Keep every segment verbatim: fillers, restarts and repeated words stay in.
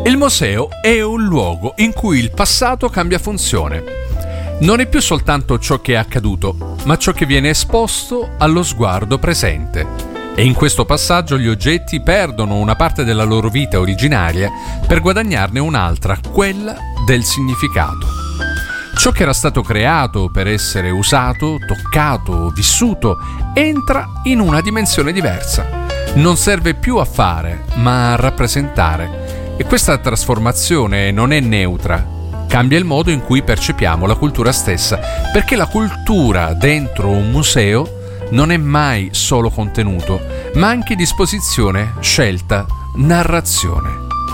Il museo è un luogo in cui il passato cambia funzione. Non è più soltanto ciò che è accaduto, ma ciò che viene esposto allo sguardo presente. E in questo passaggio gli oggetti perdono una parte della loro vita originaria per guadagnarne un'altra, quella del significato. Ciò che era stato creato per essere usato, toccato, vissuto, entra in una dimensione diversa. Non serve più a fare, ma a rappresentare. E questa trasformazione non è neutra. Cambia il modo in cui percepiamo la cultura stessa, perché la cultura dentro un museo non è mai solo contenuto, ma anche disposizione, scelta, narrazione.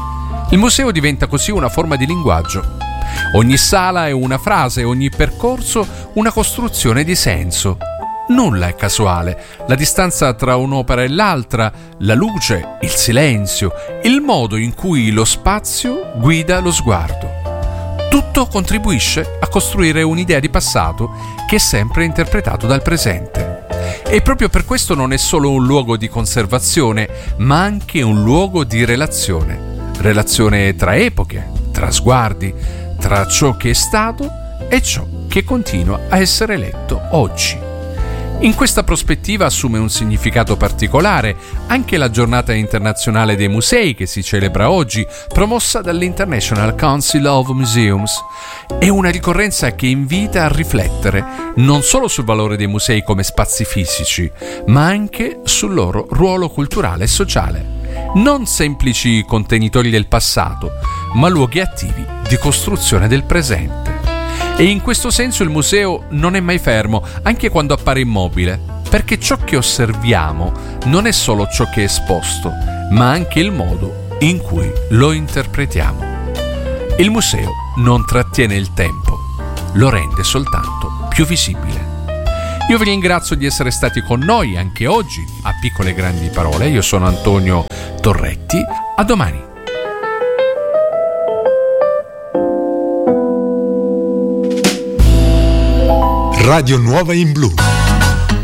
Il museo diventa così una forma di linguaggio. Ogni sala è una frase, ogni percorso una costruzione di senso. Nulla è casuale. La distanza tra un'opera e l'altra, la luce, il silenzio, il modo in cui lo spazio guida lo sguardo. Tutto contribuisce a costruire un'idea di passato che è sempre interpretato dal presente. E proprio per questo non è solo un luogo di conservazione, ma anche un luogo di relazione. Relazione tra epoche, tra sguardi, tra ciò che è stato e ciò che continua a essere letto oggi. In questa prospettiva assume un significato particolare anche la giornata internazionale dei musei che si celebra oggi, promossa dall'International Council of Museums. È una ricorrenza che invita a riflettere non solo sul valore dei musei come spazi fisici, ma anche sul loro ruolo culturale e sociale. Non semplici contenitori del passato, ma luoghi attivi di costruzione del presente. E in questo senso il museo non è mai fermo, anche quando appare immobile, perché ciò che osserviamo non è solo ciò che è esposto, ma anche il modo in cui lo interpretiamo. Il museo non trattiene il tempo, lo rende soltanto più visibile. Io vi ringrazio di essere stati con noi anche oggi a Piccole Grandi Parole. Io sono Antonio Torretti. A domani. Radio Nuova in Blu.